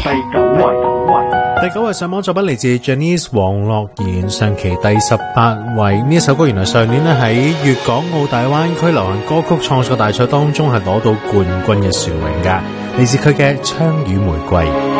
第九位上榜作品嚟自 Janice 黃樂妍，上期第18位。呢一首歌原來上年咧喺粵港澳大灣區流行歌曲創作大賽當中係攞到冠軍嘅殊榮噶，嚟自佢嘅《槍與玫瑰》。